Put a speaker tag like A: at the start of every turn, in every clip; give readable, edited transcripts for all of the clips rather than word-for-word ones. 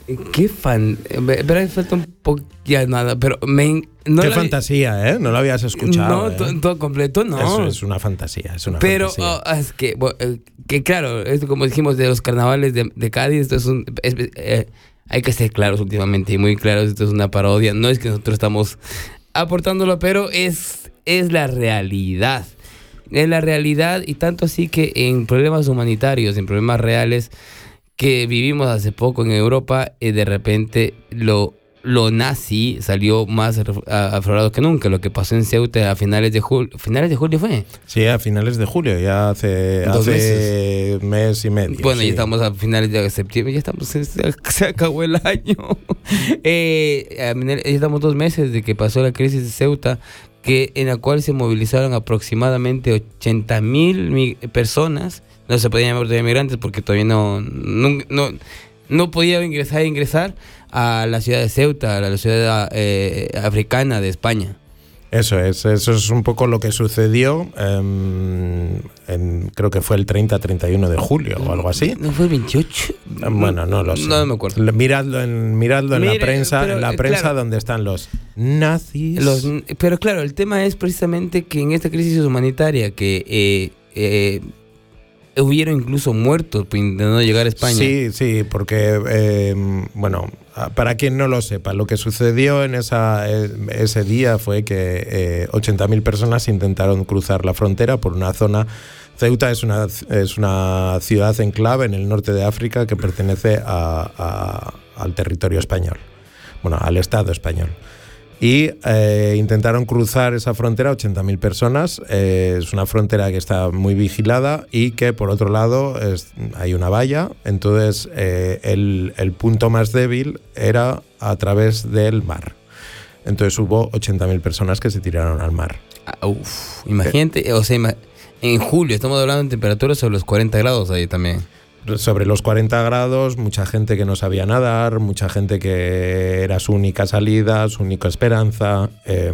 A: Qué fan. Verá, falta un poco, ya nada, pero
B: qué fantasía, ¿eh? No lo habías escuchado.
A: No, todo completo, no.
B: Eso es una fantasía,
A: pero es que claro, esto como dijimos de los carnavales de Cádiz, esto hay que ser claros últimamente y muy claros, esto es una parodia, no es que nosotros estamos aportándolo, pero es la realidad. Es la realidad, y tanto así que en problemas humanitarios, en problemas reales que vivimos hace poco en Europa, de repente lo nazi salió más aflorado que nunca. Lo que pasó en Ceuta a finales de julio. ¿Finales de julio fue?
B: Sí, a finales de julio, ya hace mes y medio.
A: Bueno,
B: sí.
A: Ya estamos a finales de septiembre, se acabó el año. Ya estamos 2 meses de que pasó la crisis de Ceuta, en la cual se movilizaron aproximadamente 80,000 personas. No se podían llamar de migrantes porque todavía no podía ingresar a la ciudad de Ceuta, a la ciudad africana de España.
B: Eso es un poco lo que sucedió, creo que fue el 30-31 de julio o algo así.
A: ¿No fue el 28?
B: Bueno, no lo sé.
A: No me acuerdo.
B: Miradlo en la prensa, claro, donde están los nazis.
A: Pero claro, el tema es precisamente que en esta crisis humanitaria que hubieron incluso muertos intentando llegar a España.
B: Sí, porque, para quien no lo sepa, lo que sucedió en ese día fue que 80,000 personas intentaron cruzar la frontera por una zona. Ceuta es una ciudad enclave en el norte de África que pertenece al territorio español, al Estado español. Y intentaron cruzar esa frontera 80,000 personas. Es una frontera que está muy vigilada y que por otro lado hay una valla. Entonces el punto más débil era a través del mar. Entonces hubo 80,000 personas que se tiraron al mar.
A: Imagínate, en julio estamos hablando de temperaturas sobre los 40 grados ahí también.
B: Sobre los 40 grados, mucha gente que no sabía nadar, mucha gente que era su única salida, su única esperanza.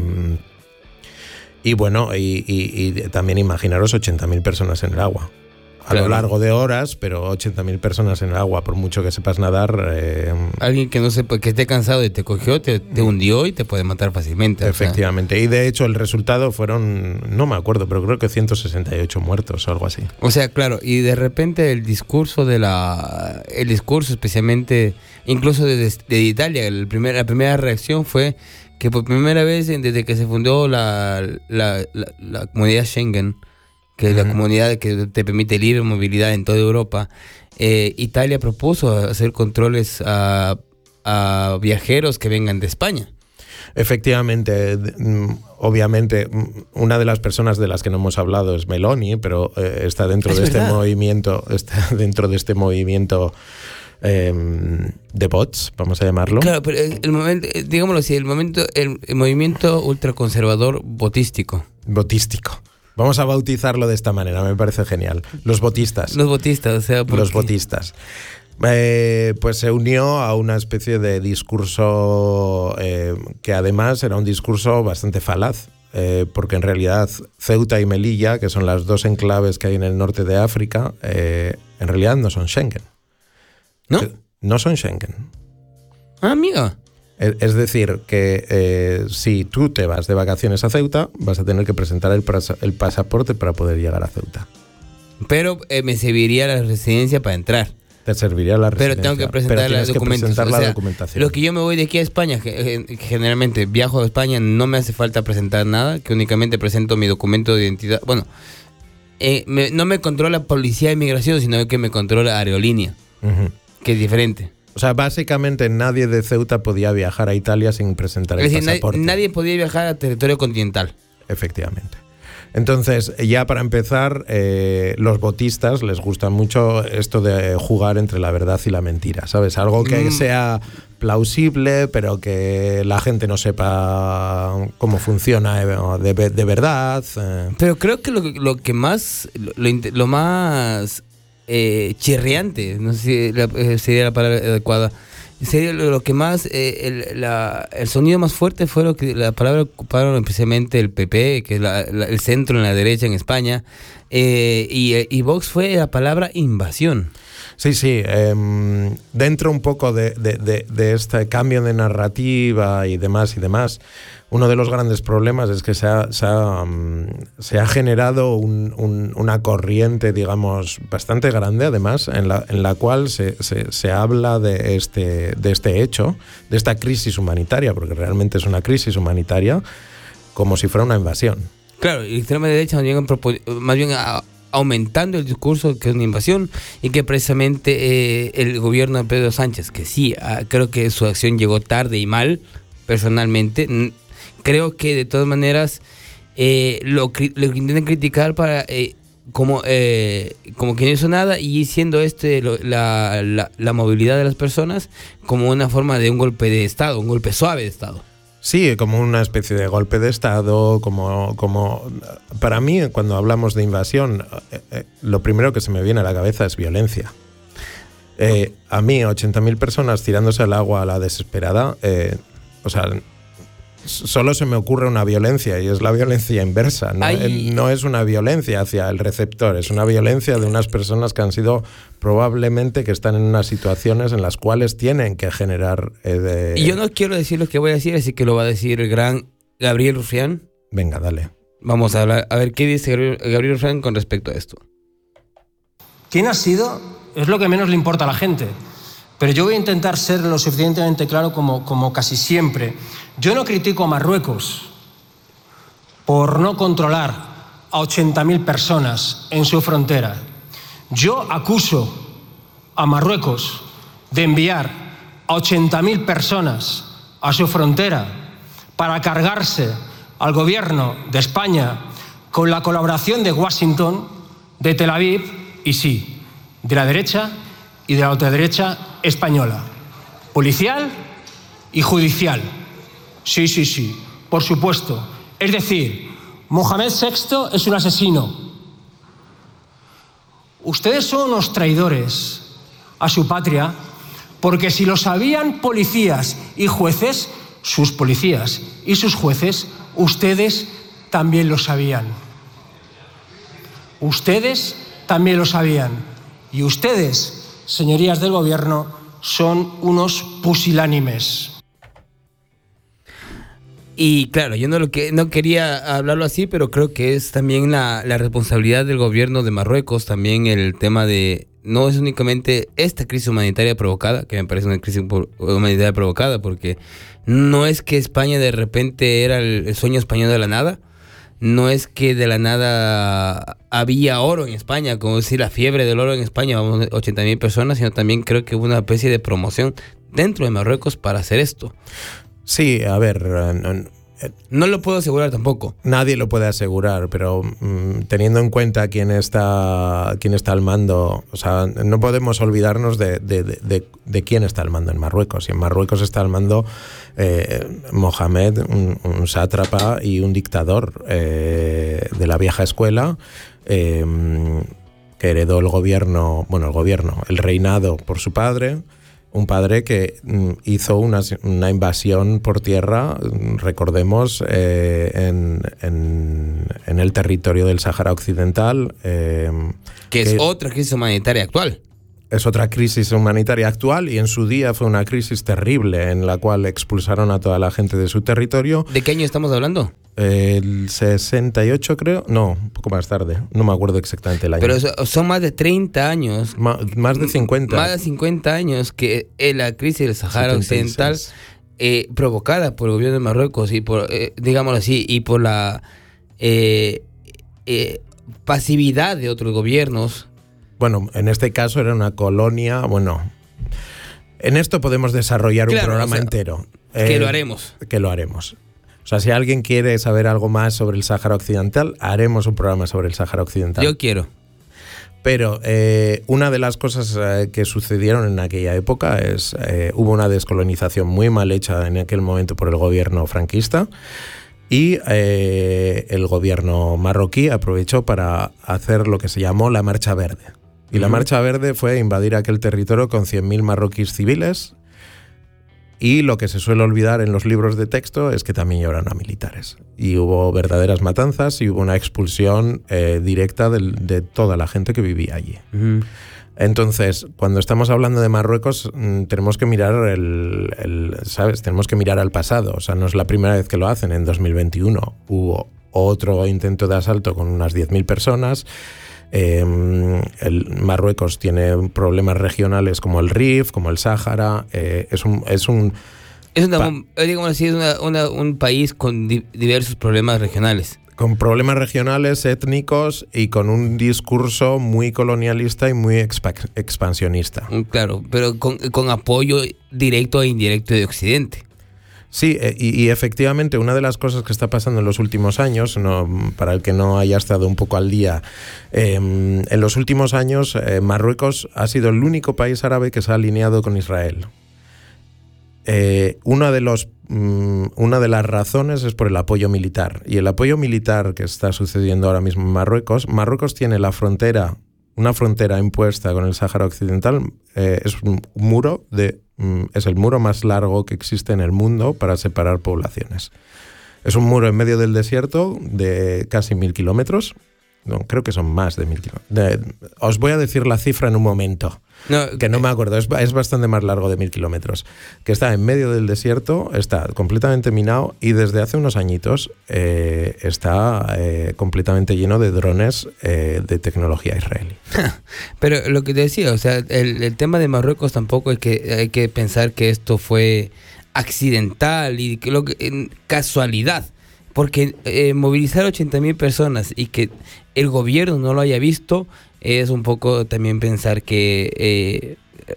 B: Y también imaginaros 80,000 personas en el agua. A lo largo de horas, pero 80,000 personas en el agua, por mucho que sepas nadar.
A: Alguien que no sepa, que esté cansado y te cogió, te hundió y te puede matar fácilmente.
B: Efectivamente. Y de hecho el resultado fueron, no me acuerdo, pero creo que 168 muertos o algo así.
A: O sea, claro, y de repente el discurso especialmente, incluso de Italia, la primera reacción fue que por primera vez desde que se fundó la comunidad Schengen, que es la comunidad que te permite libre movilidad en toda Europa, Italia propuso hacer controles a viajeros que vengan de España.
B: Efectivamente, obviamente, una de las personas de las que no hemos hablado es Meloni, pero está dentro de este movimiento, de bots, vamos a llamarlo.
A: Claro, pero digámoslo así, el movimiento ultraconservador botístico.
B: Vamos a bautizarlo de esta manera, me parece genial. Los botistas.
A: Los botistas.
B: Pues se unió a una especie de discurso que además era un discurso bastante falaz, porque en realidad Ceuta y Melilla, que son las dos enclaves que hay en el norte de África, en realidad no son Schengen.
A: ¿No?
B: No son Schengen.
A: Amigo.
B: Es decir, que si tú te vas de vacaciones a Ceuta, vas a tener que presentar el pasaporte para poder llegar a Ceuta.
A: Pero me serviría la residencia para entrar.
B: Te serviría la residencia.
A: Pero tengo que presentar la documentación. Lo que yo me voy de aquí a España, generalmente viajo a España, no me hace falta presentar nada, que únicamente presento mi documento de identidad. Bueno, no me controla policía de inmigración, sino que me controla aerolínea, que es diferente.
B: O sea, básicamente nadie de Ceuta podía viajar a Italia sin presentar el pasaporte.
A: Nadie podía viajar a territorio continental.
B: Efectivamente. Entonces, ya para empezar, los botistas les gusta mucho esto de jugar entre la verdad y la mentira, ¿sabes? Algo que sea plausible, pero que la gente no sepa cómo funciona de verdad.
A: Pero creo que lo que más, lo más chirriante, no sé si sería la palabra adecuada, sería lo que más, el sonido más fuerte fue la palabra que ocuparon especialmente el PP, que es el centro en la derecha en España, y Vox fue la palabra invasión.
B: Sí. Dentro un poco de este cambio de narrativa y demás, uno de los grandes problemas es que se ha generado una corriente, digamos, bastante grande, además, en la cual se habla de este hecho, de esta crisis humanitaria, porque realmente es una crisis humanitaria, como si fuera una invasión.
A: Claro, y la extrema derecha más bien aumentando el discurso que es una invasión, y que precisamente el gobierno de Pedro Sánchez, que sí, creo que su acción llegó tarde y mal, personalmente. Creo que de todas maneras lo intentan criticar para como que no hizo nada, y siendo la movilidad de las personas como una forma de un golpe de Estado, un golpe suave de Estado.
B: Sí, como una especie de golpe de Estado, como para mí, cuando hablamos de invasión, lo primero que se me viene a la cabeza es violencia. A mí, 80.000 personas tirándose al agua a la desesperada, solo se me ocurre una violencia, y es la violencia inversa. No es una violencia hacia el receptor, es una violencia de unas personas que han sido probablemente, que están en unas situaciones en las cuales tienen que generar...
A: Y yo no quiero decir lo que voy a decir, así que lo va a decir el gran Gabriel Rufián.
B: Venga, dale.
A: Vamos a hablar, a ver qué dice Gabriel Rufián con respecto a esto.
C: ¿Quién ha sido? Es lo que menos le importa a la gente. Pero yo voy a intentar ser lo suficientemente claro como casi siempre. Yo no critico a Marruecos por no controlar a 80.000 personas en su frontera. Yo acuso a Marruecos de enviar a 80.000 personas a su frontera para cargarse al gobierno de España con la colaboración de Washington, de Tel Aviv y sí, de la derecha y de la ultraderecha española, policial y judicial. Sí, por supuesto. Es decir, Mohamed VI es un asesino. Ustedes son unos traidores a su patria, porque si lo sabían policías y jueces, sus policías y sus jueces, ustedes también lo sabían. Ustedes también lo sabían. Y ustedes, señorías del gobierno, son unos pusilánimes.
A: Y claro, yo no quería hablarlo así, pero creo que es también la responsabilidad del gobierno de Marruecos, también el tema de, no es únicamente esta crisis humanitaria provocada, que me parece una crisis humanitaria provocada, porque no es que España de repente era el sueño español de la nada, no es que de la nada había oro en España, como decir la fiebre del oro en España, vamos, 80.000 personas, sino también creo que hubo una especie de promoción dentro de Marruecos para hacer esto.
B: Sí, a ver...
A: No lo puedo asegurar tampoco.
B: Nadie lo puede asegurar, pero teniendo en cuenta quién está al mando, o sea, no podemos olvidarnos de quién está al mando en Marruecos. Y en Marruecos está al mando Mohamed, un sátrapa y un dictador de la vieja escuela, que heredó el reinado por su padre. Un padre que hizo una invasión por tierra, recordemos, en el territorio del Sáhara Occidental.
A: Que es otra crisis humanitaria actual.
B: Es otra crisis humanitaria actual, y en su día fue una crisis terrible en la cual expulsaron a toda la gente de su territorio.
A: ¿De qué año estamos hablando?
B: El 68, creo. No, un poco más tarde. No me acuerdo exactamente el año.
A: Pero son más de 30 años.
B: Más de 50.
A: Más de 50 años que la crisis del Sahara Occidental, provocada por el gobierno de Marruecos y por, digámoslo así, y por la pasividad de otros gobiernos.
B: Bueno, en este caso era una colonia. Bueno, en esto podemos desarrollar un programa entero.
A: Que lo haremos.
B: Que lo haremos. O sea, si alguien quiere saber algo más sobre el Sáhara Occidental, haremos un programa sobre el Sáhara Occidental.
A: Yo quiero.
B: Pero una de las cosas que sucedieron en aquella época es hubo una descolonización muy mal hecha en aquel momento por el gobierno franquista, y el gobierno marroquí aprovechó para hacer lo que se llamó la Marcha Verde. Y la Marcha Verde fue invadir aquel territorio con 100.000 marroquíes civiles. Y lo que se suele olvidar en los libros de texto es que también llevaron a militares. Y hubo verdaderas matanzas y hubo una expulsión directa de toda la gente que vivía allí. Entonces, cuando estamos hablando de Marruecos, tenemos que mirar ¿sabes? Tenemos que mirar al pasado. O sea, no es la primera vez que lo hacen. En 2021 hubo otro intento de asalto con unas 10.000 personas. Marruecos tiene problemas regionales como el Rif, como el Sáhara. Es un
A: país con diversos problemas regionales.
B: Con problemas regionales, étnicos y con un discurso muy colonialista y muy expansionista.
A: Claro, pero con apoyo directo e indirecto de Occidente.
B: Sí, y efectivamente una de las cosas que está pasando en los últimos años, para el que no haya estado un poco al día, en los últimos años Marruecos ha sido el único país árabe que se ha alineado con Israel. Una de las razones es por el apoyo militar. Y el apoyo militar que está sucediendo ahora mismo en Marruecos tiene una frontera impuesta con el Sáhara Occidental. Es un muro es el muro más largo que existe en el mundo para separar poblaciones. Es un muro en medio del desierto de casi 1.000 kilómetros. No, creo que son más de 1.000 kilómetros. Os voy a decir la cifra en un momento. No me acuerdo, es bastante más largo de 1.000 kilómetros, que está en medio del desierto, está completamente minado y desde hace unos añitos está completamente lleno de drones de tecnología israelí.
A: Pero lo que te decía, o sea, el tema de Marruecos tampoco hay que pensar que esto fue accidental y casualidad, porque movilizar 80.000 personas y que el gobierno no lo haya visto es un poco también pensar que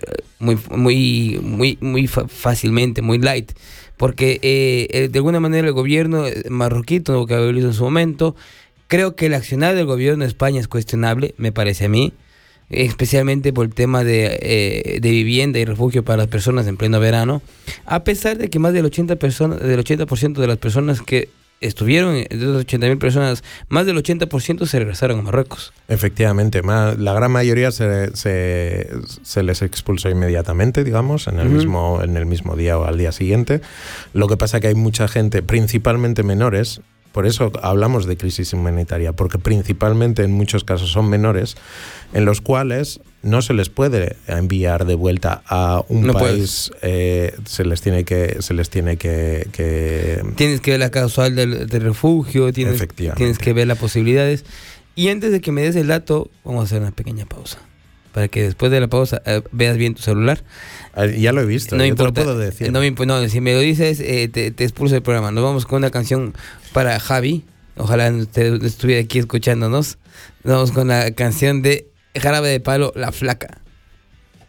A: muy fácilmente, muy light, porque de alguna manera el gobierno marroquí tuvo que haberlo hizo en su momento. Creo que el accionar del gobierno de España es cuestionable, me parece a mí, especialmente por el tema de vivienda y refugio para las personas en pleno verano, a pesar de que más del 80% de las personas que estuvieron, de esas 80.000 personas, más del 80% se regresaron a Marruecos.
B: Efectivamente, la gran mayoría se les expulsó inmediatamente, digamos, en el mismo día o al día siguiente. Lo que pasa es que hay mucha gente, principalmente menores. Por eso hablamos de crisis humanitaria, porque principalmente en muchos casos son menores, en los cuales no se les puede enviar de vuelta a un país. Se les tiene que
A: tienes que ver la causal del refugio, tienes que ver las posibilidades. Y antes de que me des el dato, vamos a hacer una pequeña pausa, para que después de la pausa veas bien tu celular.
B: Ya lo he visto,
A: no
B: yo
A: importa,
B: te lo puedo decir.
A: No, si me lo dices, te expulso del programa. Nos vamos con una canción para Javi. Ojalá usted estuviera aquí escuchándonos. Nos vamos con la canción de Jarabe de Palo, La Flaca.